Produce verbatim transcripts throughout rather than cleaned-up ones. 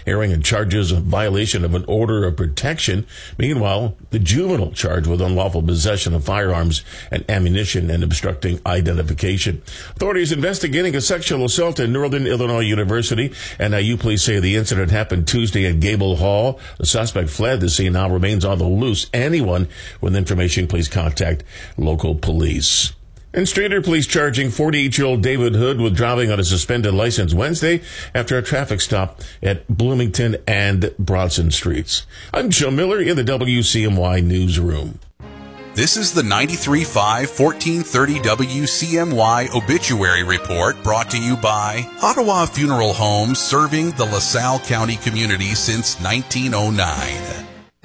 hearing on charges of violation of an order of protection. Meanwhile, the juvenile charged with unlawful possession of firearms and ammunition and obstructing identification. Authorities investigating a sexual assault at Northern Illinois University. N I U police say the incident happened Tuesday at Gable Hall. The suspect fled the scene, now remains on the loose. Anyone with information, please contact local police. And Streator police charging forty-eight-year-old David Hood with driving on a suspended license Wednesday after a traffic stop at Bloomington and Bronson Streets. I'm Joe Miller in the W C M Y newsroom. This is the ninety-three point five, fourteen thirty W C M Y Obituary Report, brought to you by Ottawa Funeral Homes, serving the LaSalle County community since nineteen oh nine.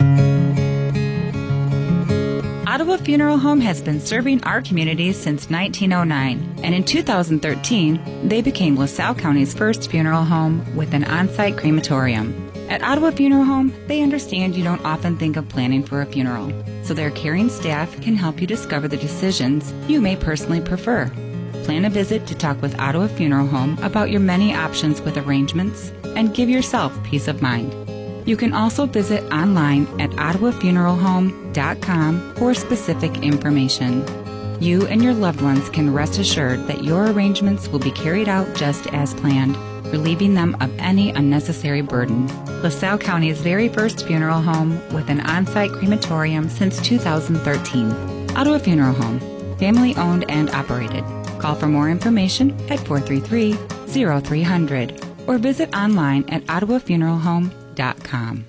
Ottawa Funeral Home has been serving our community since nineteen oh nine, and in two thousand thirteen, they became LaSalle County's first funeral home with an on-site crematorium. At Ottawa Funeral Home, they understand you don't often think of planning for a funeral, so their caring staff can help you discover the decisions you may personally prefer. Plan a visit to talk with Ottawa Funeral Home about your many options with arrangements and give yourself peace of mind. You can also visit online at ottawa funeral home dot com for specific information. You and your loved ones can rest assured that your arrangements will be carried out just as planned, relieving them of any unnecessary burden. LaSalle County's very first funeral home with an on-site crematorium since two thousand thirteen. Ottawa Funeral Home, family owned and operated. Call for more information at four three three, zero three zero zero or visit online at ottawa funeral home dot com.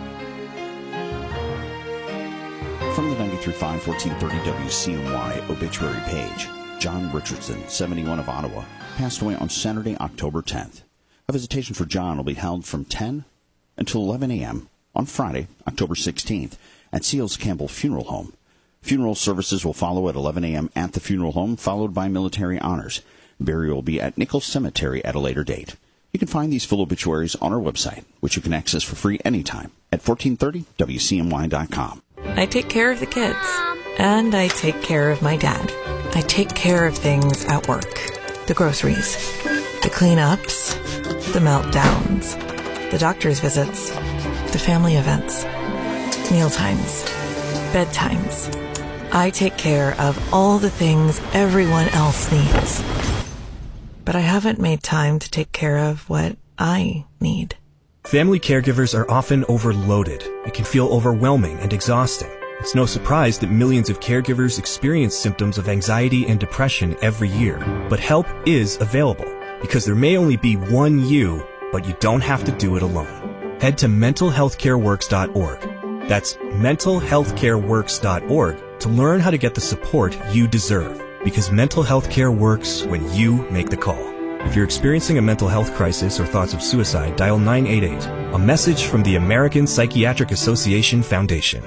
From the ninety-three point five, fourteen thirty W C M Y obituary page, John Richardson, seventy-one, of Ottawa, passed away on Saturday, October tenth. A visitation for John will be held from ten until eleven a.m. on Friday, October sixteenth, at Seals Campbell Funeral Home. Funeral services will follow at eleven a.m. at the funeral home, followed by military honors. Burial will be at Nichols Cemetery at a later date. You can find these full obituaries on our website, which you can access for free anytime at fourteen thirty W C M Y dot com. I take care of the kids, and I take care of my dad. I take care of things at work. The groceries, the cleanups, the meltdowns, the doctor's visits, the family events, mealtimes, bedtimes. I take care of all the things everyone else needs. But I haven't made time to take care of what I need. Family caregivers are often overloaded. It can feel overwhelming and exhausting. It's no surprise that millions of caregivers experience symptoms of anxiety and depression every year. But help is available, because there may only be one you, but you don't have to do it alone. Head to mental health care works dot org. That's mental health care works dot org to learn how to get the support you deserve. Because mental health care works when you make the call. If you're experiencing a mental health crisis or thoughts of suicide, dial nine eight eight. A message from the American Psychiatric Association Foundation.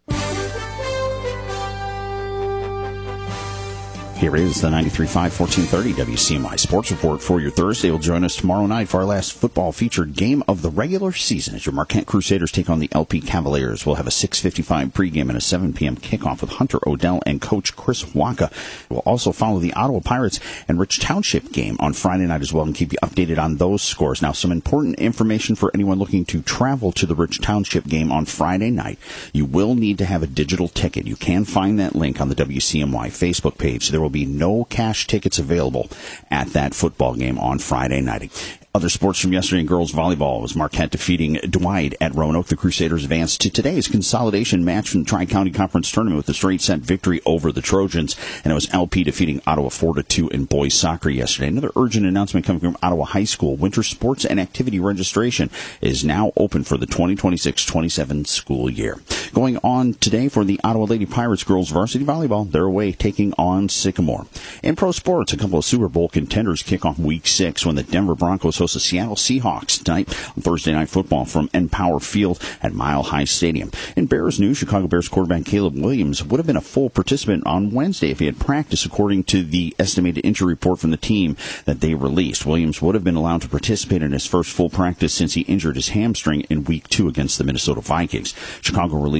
Here is the ninety-three point five, fourteen thirty W C M I Sports Report for your Thursday. Will join us tomorrow night for our last football-featured game of the regular season as your Marquette Crusaders take on the L P Cavaliers. We'll have a six fifty-five pregame and a seven p.m. kickoff with Hunter Odell and Coach Chris Waka. We'll also follow the Ottawa Pirates and Rich Township game on Friday night as well and keep you updated on those scores. Now, some important information for anyone looking to travel to the Rich Township game on Friday night. You will need to have a digital ticket. You can find that link on the W C M Y Facebook page. There will be no cash tickets available at that football game on Friday night. Other sports from yesterday in girls volleyball was Marquette defeating Dwight at Roanoke. The Crusaders advanced to today's consolidation match from the Tri-County Conference Tournament with a straight set victory over the Trojans. And it was L P defeating Ottawa four to two in boys soccer yesterday. Another urgent announcement coming from Ottawa High School. Winter sports and activity registration is now open for the twenty twenty-six twenty-seven school year. Going on today for the Ottawa Lady Pirates girls varsity volleyball, they're away taking on Sycamore. In pro sports, a couple of Super Bowl contenders kick off week six when the Denver Broncos host the Seattle Seahawks tonight on Thursday Night Football from Empower Field at Mile High Stadium. In Bears news, Chicago Bears quarterback Caleb Williams would have been a full participant on Wednesday if he had practiced, according to the estimated injury report from the team that they released. Williams would have been allowed to participate in his first full practice since he injured his hamstring in week two against the Minnesota Vikings. Chicago released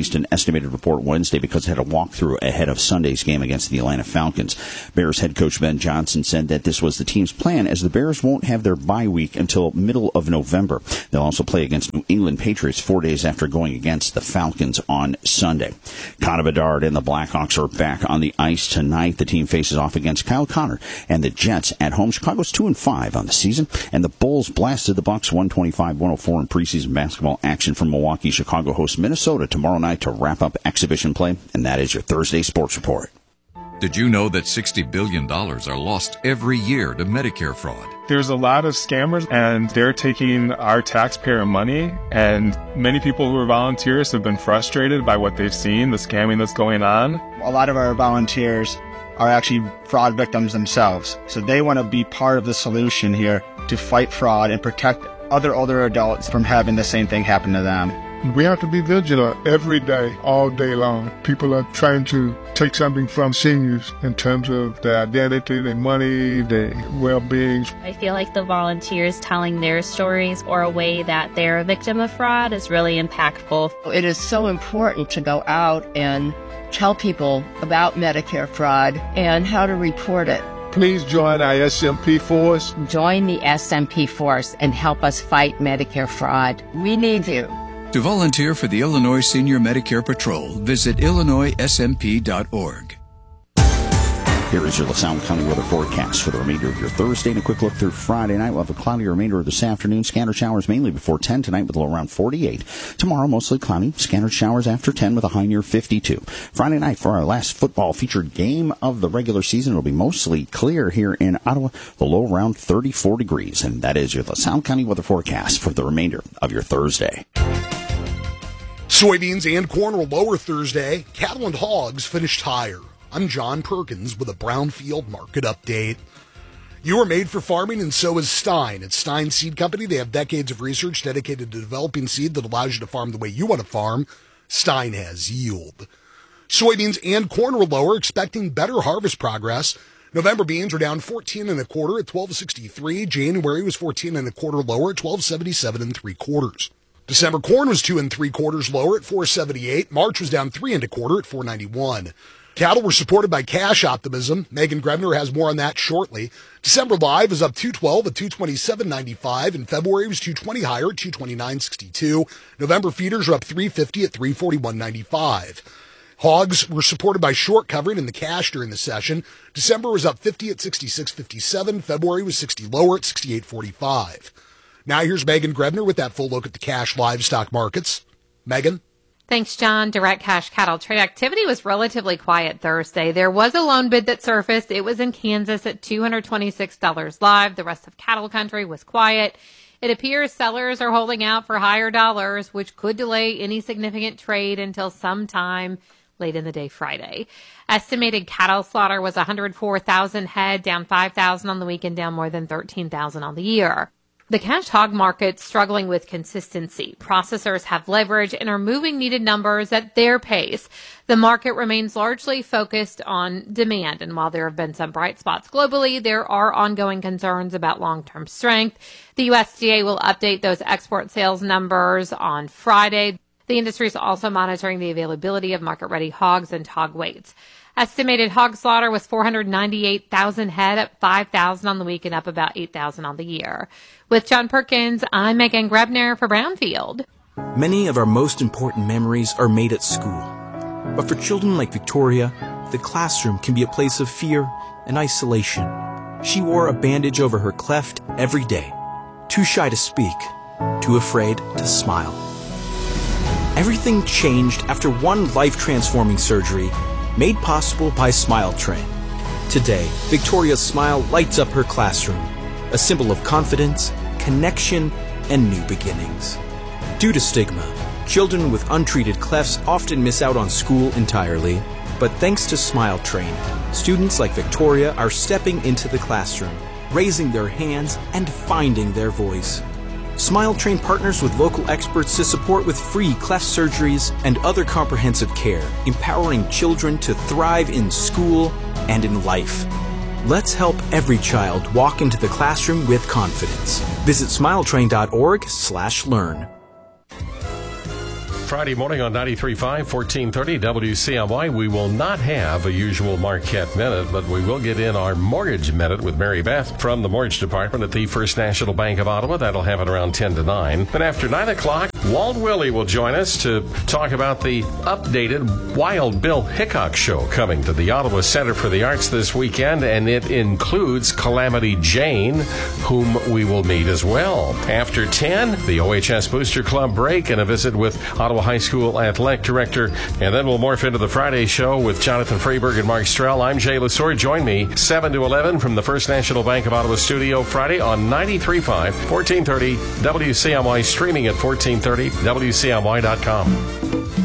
released an estimated report Wednesday because it had a walkthrough ahead of Sunday's game against the Atlanta Falcons. Bears head coach Ben Johnson said that this was the team's plan, as the Bears won't have their bye week until middle of November. They'll also play against New England Patriots four days after going against the Falcons on Sunday. Connor Bedard and the Blackhawks are back on the ice tonight. The team faces off against Kyle Connor and the Jets at home. Chicago's two and five on the season, and the Bulls blasted the Bucks one twenty-five one oh four in preseason basketball action from Milwaukee. Chicago hosts Minnesota tomorrow night to wrap up exhibition play, and that is your Thursday Sports Report. Did you know that sixty billion dollars are lost every year to Medicare fraud? There's a lot of scammers, and they're taking our taxpayer money, and many people who are volunteers have been frustrated by what they've seen, the scamming that's going on. A lot of our volunteers are actually fraud victims themselves, so they want to be part of the solution here to fight fraud and protect other older adults from having the same thing happen to them. We have to be vigilant every day, all day long. People are trying to take something from seniors in terms of their identity, their money, their well-being. I feel like the volunteers telling their stories or a way that they're a victim of fraud is really impactful. It is so important to go out and tell people about Medicare fraud and how to report it. Please join our S M P force. Join the S M P force and help us fight Medicare fraud. We need you. To volunteer for the Illinois Senior Medicare Patrol, visit illinois s m p dot org. Here is your LaSalle County weather forecast for the remainder of your Thursday. And a quick look through Friday night. We'll have a cloudy remainder of this afternoon. Scattered showers mainly before ten tonight with a low around forty-eight. Tomorrow, mostly cloudy. Scattered showers after ten with a high near fifty-two. Friday night for our last football featured game of the regular season. It'll be mostly clear here in Ottawa. The low around thirty-four degrees. And that is your LaSalle County weather forecast for the remainder of your Thursday. Soybeans and corn were lower Thursday. Cattle and hogs finished higher. I'm John Perkins with a Brownfield Market Update. You are made for farming, and so is Stein. At Stein Seed Company, they have decades of research dedicated to developing seed that allows you to farm the way you want to farm. Stein has yield. Soybeans and corn were lower, expecting better harvest progress. November beans were down fourteen and a quarter at twelve sixty-three. January was fourteen and a quarter lower at twelve seventy-seven and three quarters. December corn was two and three quarters lower at four seventy-eight. March was down three and a quarter at four ninety-one. Cattle were supported by cash optimism. Megan Grebner has more on that shortly. December live is up two twelve at two twenty-seven ninety-five, and February was two twenty higher at two twenty-nine sixty-two. November feeders are up three fifty at three forty-one ninety-five. Hogs were supported by short covering in the cash during the session. December was up fifty at sixty-six fifty-seven. February was sixty lower at sixty-eight forty-five. Now here's Megan Grebner with that full look at the cash livestock markets. Megan? Thanks, John. Direct cash cattle trade activity was relatively quiet Thursday. There was a loan bid that surfaced. It was in Kansas at two hundred twenty-six dollars live. The rest of cattle country was quiet. It appears sellers are holding out for higher dollars, which could delay any significant trade until sometime late in the day Friday. Estimated cattle slaughter was one hundred four thousand head, down five thousand on the week and down more than thirteen thousand on the year. The cash hog market's struggling with consistency. Processors have leverage and are moving needed numbers at their pace. The market remains largely focused on demand, and while there have been some bright spots globally, there are ongoing concerns about long-term strength. The U S D A will update those export sales numbers on Friday. The industry is also monitoring the availability of market-ready hogs and hog weights. Estimated hog slaughter was four hundred ninety-eight thousand head, up five thousand on the week and up about eight thousand on the year. With John Perkins, I'm Megan Grebner for Brownfield. Many of our most important memories are made at school. But for children like Victoria, the classroom can be a place of fear and isolation. She wore a bandage over her cleft every day, too shy to speak, too afraid to smile. Everything changed after one life-transforming surgery made possible by Smile Train. Today, Victoria's smile lights up her classroom, a symbol of confidence, connection, and new beginnings. Due to stigma, children with untreated clefts often miss out on school entirely, but thanks to Smile Train, students like Victoria are stepping into the classroom, raising their hands, and finding their voice. Smile Train partners with local experts to support with free cleft surgeries and other comprehensive care, empowering children to thrive in school and in life. Let's help every child walk into the classroom with confidence. Visit smiletrain dot org slash learn. Friday morning on ninety-three point five, fourteen thirty W C M Y. We will not have a usual Marquette Minute, but we will get in our Mortgage Minute with Mary Beth from the Mortgage Department at the First National Bank of Ottawa. That'll happen around ten to nine. Then after nine o'clock, Walt Willey will join us to talk about the updated Wild Bill Hickok show coming to the Ottawa Center for the Arts this weekend, and it includes Calamity Jane, whom we will meet as well. After ten, the O H S Booster Club break and a visit with Ottawa High School Athletic Director, and then we'll morph into the Friday show with Jonathan Freiberg and Mark Strell. I'm Jay Lesor. Join me seven to eleven from the First National Bank of Ottawa studio Friday on ninety-three point five, fourteen thirty W C M Y, streaming at fourteen thirty W C M Y dot com.